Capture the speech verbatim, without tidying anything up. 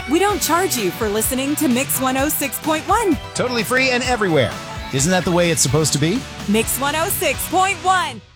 We don't charge you for listening to Mix one oh six point one. Totally free and everywhere. Isn't that the way it's supposed to be? Mix one oh six point one.